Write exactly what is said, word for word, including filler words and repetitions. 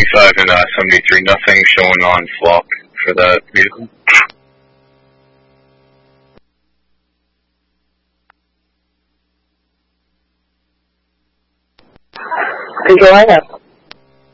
seventy-five and uh, seventy-three, nothing showing on flock for that vehicle. Control, I have